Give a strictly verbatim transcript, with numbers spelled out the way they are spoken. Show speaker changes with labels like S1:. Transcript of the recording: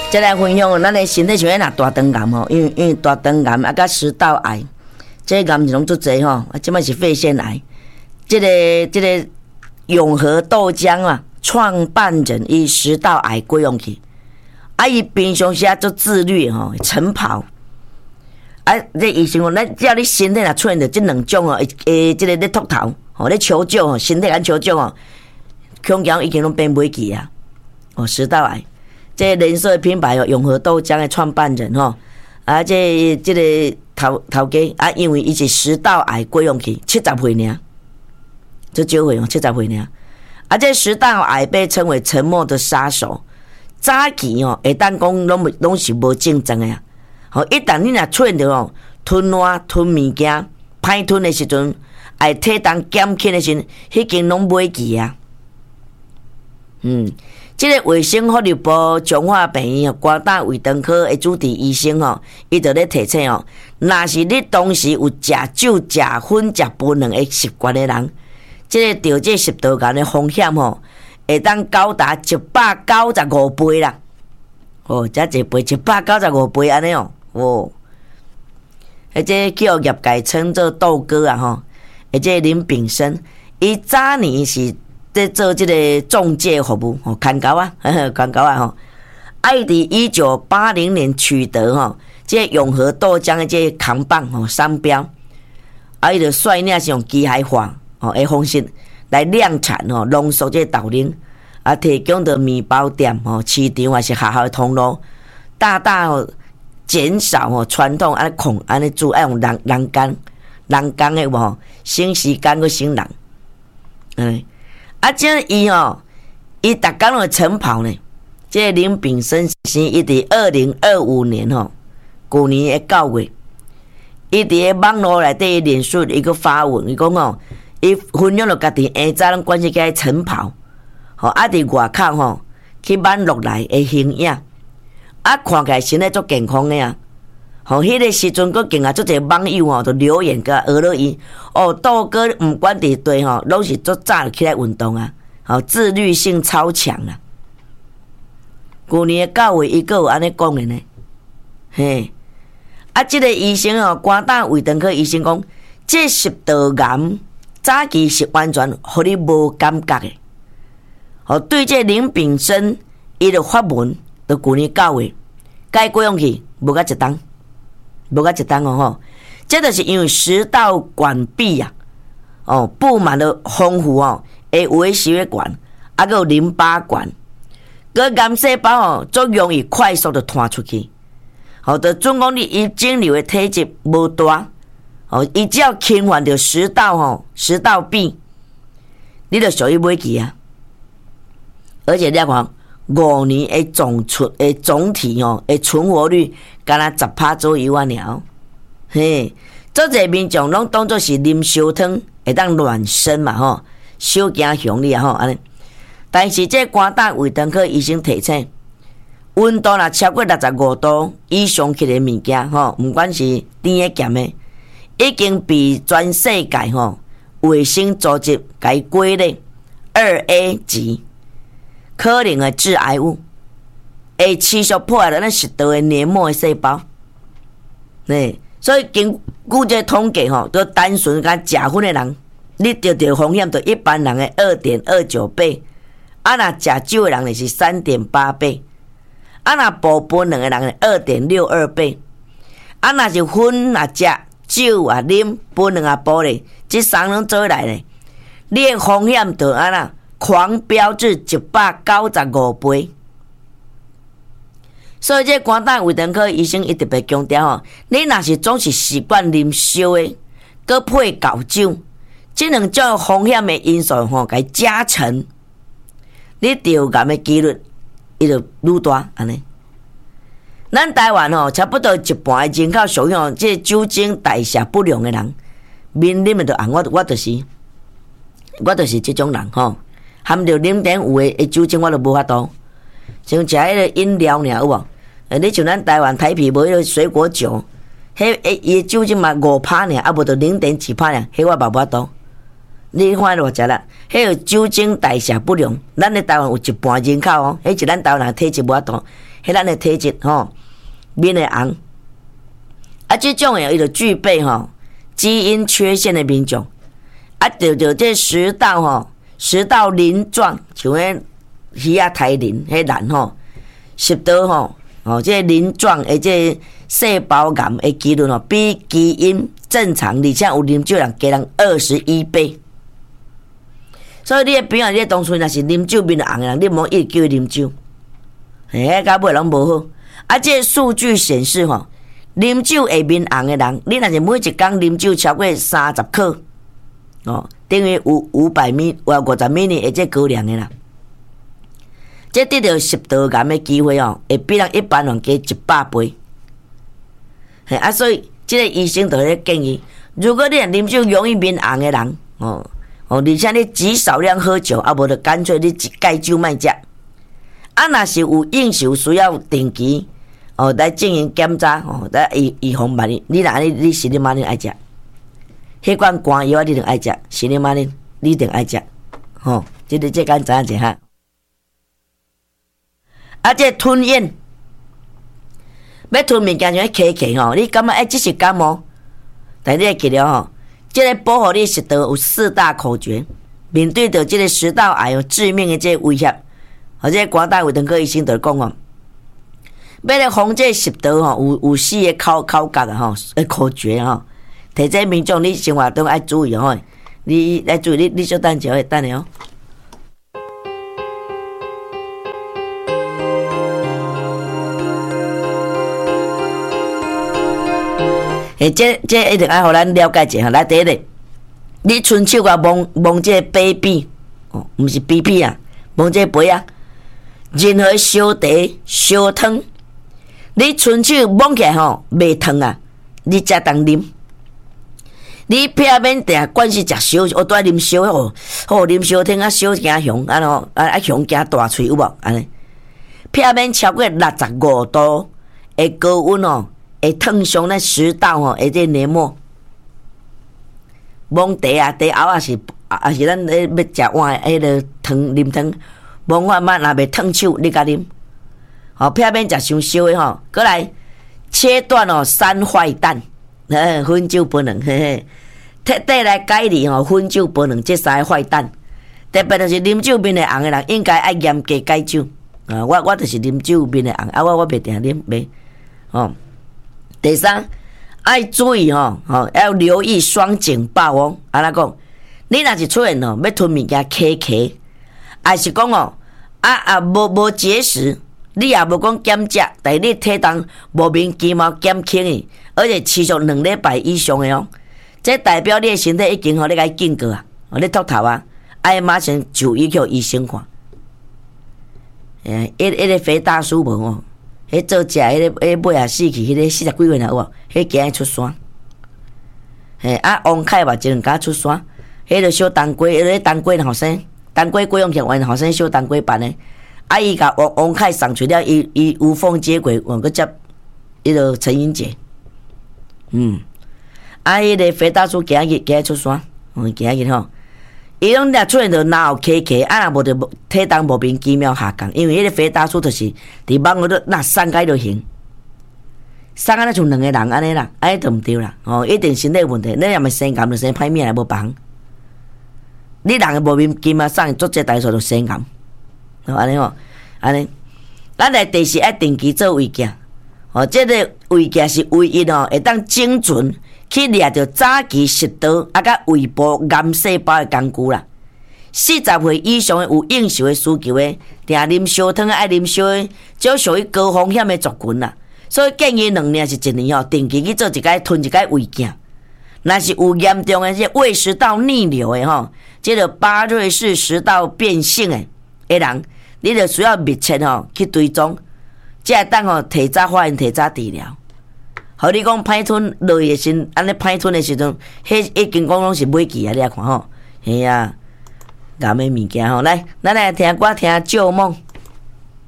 S1: 再来分享咱的身体像那大肠癌吼，因为因为大肠癌啊，甲食道癌，这个癌是拢足济吼，啊，即摆是肺腺癌。这个这个永和豆浆啊，创办人伊食道癌过用去，啊，伊平常时啊做自律吼，晨跑。啊，这医生讲，咱只要你身体若出现着这两种哦，诶，这个咧秃头，吼，咧求救吼，身体安求救哦，恐惊已经拢变袂记啊，哦，食道癌。这连锁品牌哦，永和豆浆的创办人吼，啊，这这个头头家啊，因为伊是食道癌过用去，七十岁尔，这少岁哦，七十岁尔。啊，这食道癌被称为沉默的杀手，早期哦，会当讲拢拢是无症状的啊。吼，一旦你若出现着哦，吞烂吞物件歹吞的时阵，爱体重减轻的时阵，迄间拢袂记啊。嗯。这个卫生福利部中华病院肝胆胃肠科的主治医生吼，伊就咧提醒哦，若是你当时有食酒、食薰、食槟榔的习惯的人，这个得这食道癌的风险吼，会当高达一百九十五倍啦。哦，遮一倍一百九十五倍安尼哦，哦，而且叫业界称作豆哥啊吼，而且林炳生，伊早年是。在做这个中介服务，吼，看高啊，看高啊，吼。爱伫一九八零年取得吼，这永和豆浆的这扛棒吼商标，啊，伊就率领是用机械化吼的方式来量产吼，浓缩这豆奶，啊，提供的面包店吼、市场还是学校的通路，大大吼减少吼传统安尼控安尼煮爱用人人工人工的无，省时间个省人，嗯。啊，这伊哦，伊逐工拢会晨跑呢。这个林炳生是伊伫二零二五年吼，去年的九月，伊伫个网络内底脸书一个发文，伊讲哦，伊分享了家己下早拢关系起晨跑，吼啊伫外口吼去网络内的形影，啊看起来身体足健康的啊。吼，迄个时阵，佫竟啊，足侪网友吼，就留言甲讹了伊。哦，豆哥毋管伫对吼，拢是足早起来运动啊，吼，自律性超强啊。去年的九月，伊佫有安尼讲的呢。嘿，啊，即、这个医生吼，肝胆胃肠科医生讲，这食道癌早期是完全互你无感觉的。吼，对这林炳生，伊就发文，就去年九月，该过用去无甲一档。无甲一档哦吼，这就是因为食道管壁啊，哦布满了丰富哦，会微血管，啊个有淋巴管，个癌细胞哦，足容易快速的传出去，好、哦，就总讲你伊肿瘤的体积无大，哦，伊只要侵犯着食道吼，食道壁，你就属于袂记啊，而且你看。五年的总存的总体哦，的存活率敢若十趴左右啊了，嘿，足侪民众拢当作是啉烧汤会当暖身嘛吼，小惊熊你啊吼安尼。但是这肝胆胃肠科医生提醒，温度若超过六十五度以上起的物件吼，毋管是甜的咸的，已经被全世界吼卫生组织给归类二 A 级。可能的致癌物，会持续破坏咱食道的黏膜的细胞。对，所以根据这统计吼，就单纯甲食薰的人，你得着风险就一般人的二点二九倍，啊若食酒的人就是三点八倍，啊若补槟榔的人是二点六二倍，啊若是薰若食酒啊啉槟榔啊补咧，这三种做来咧，你的风险就安那。狂飙至一百九十五倍，所以这肝胆胃肠科医生伊特别强调吼，你若是总是习惯啉烧的，搁配高酒，这两种风险的因素吼，该加成，你得癌的几率伊就愈大安尼。咱台湾吼，差不多一半的人口属于吼，这酒精代谢不良的人，面啉的就红，我我就是，我就是这种人吼。含着零点五的酒精，我都无法度。像食迄个饮料尔有无？诶，你像咱台湾台啤无迄个水果酒，迄诶伊酒精嘛五趴尔，啊无着零点几趴尔，迄我嘛无法度。 你看偌食啦？迄个酒精代谢不良，咱咧台湾有一半人口哦，迄是咱台湾人体质无大，迄咱的体质吼，面会红。啊，即种诶，伊就具备吼基因缺陷的民众，啊，就就这食道吼，食道鳞状，像迄鱼仔胎鳞，迄卵吼，食道吼，哦，这鳞状诶，这细胞癌的几率哦，比基因正常，而且有啉酒人加人二十一倍。所以你的朋友，你的同事若是啉酒面红的人，你莫一直叫伊啉酒，嘿，到尾拢无好。啊，这个数据显示吼，啉酒会面红的人，你若是每一工啉酒超过三十克，哦，等于有五百米或五十米呢，或者高粱的啦。这得到食道癌的机会哦，会比人一般人加一百倍。嘿，啊，所以这个医生就咧建议，如果你啉酒容易面红的人，哦。哦，而且你极少量喝酒，啊，无就干脆你戒酒卖食。啊，若是有应酬需要定期哦来进行检查，哦，来预预防万一。你若你你心里马林爱食，迄款肝药你定爱食，心里马林你定爱食，吼、哦，这个这敢知影一下。啊，这吞咽，要吞物件像咳咳吼，你感觉哎，这是感冒，但你要记了吼。这个保护你食道有四大口诀，面对着这个食道癌有致命的这个威胁，或者广大胃肠科医生就讲哦，要来防这食道吼有有四个口口角啊吼，诶口诀吼，提醒民众你生活中爱注意吼，你来注意你你小等者会等的哦。诶，这这一定爱互咱了解一下。来，第一个，你伸手甲摸摸这个杯壁，哦，毋是鼻鼻啊，摸这个杯啊。任何烧茶、烧汤，你伸手摸起来吼，袂烫啊，你才当啉。你避免定管是食烧，我拄爱啉烧哦，哦啉烧汤啊，烧惊香，安咯，啊啊香惊大喙有无？安尼，避免超过六十五度的高温哦。会烫伤咱食道吼，或者黏膜。摸茶啊，茶后也是，也是咱咧要食碗诶，迄个汤啉汤，摸饭嘛，若袂烫手，你甲啉。吼，避免食伤烧诶吼。过来切断哦三坏蛋，呃，分酒不能，嘿嘿，彻底来改理吼，分酒不能这三个坏蛋。特别就是啉酒面会红诶人，应该爱严格戒酒。啊，我我就是啉酒面会红，啊，我我袂定啉袂，哦。第三，爱注意吼，吼要留意双颈霸王。安怎讲？你若是出现吼，要吞物件咳咳，还是讲哦，啊啊无无节食，你也无讲减食，但是你体重莫名其妙减轻的，而且持续两礼拜以上的哦，这代表你的身体已经吼你该警告啊，你秃头啊，爱马上就医去医生看。诶，迄迄个肥大叔无哦。迄做食迄个迄尾啊死去，迄个四十几岁啦有无？迄今日出山，嘿啊王凯嘛一两家出山，迄个小当归，迄个当归后生，当归贵用起换后生小当归办的，啊伊甲王王凯送出了，伊伊无缝接轨，换个接迄个陈英杰，嗯，啊迄个肥大叔今日今日出山，嗯今日吼。伊拢若出现着哪有咳咳，啊若无着体重莫名其妙下降，因为迄个肥大叔就是伫网嗰度那散开就行，散开像两个人安尼啦，安尼就毋对啦，哦，一定身体问题，你若咪生癌就生歹命来无帮，你人个莫名其妙送做这代数就生癌，哦安尼吼，安尼，咱来第四爱定期做胃镜，哦，这个胃镜是唯一哦会当精准。去掠着早期食道啊，甲胃部癌细胞的工具啦。四十岁以上的有应酬的需求的，定啉烧汤爱啉烧的，就属于高风险的族群啦。所以建议两年是一年吼，定期去做一摆吞一摆胃镜。若是有严重的这胃食道逆流的吼，这个巴瑞氏食道变性的的人，你就需要密切吼去追踪，才会当吼提早发现、提早治疗。互你讲歹吞落去的时，安尼歹吞的时阵，迄已经讲拢是尾期啊！你来看吼，嘿啊，咁的物件吼，来，咱来听歌听旧梦。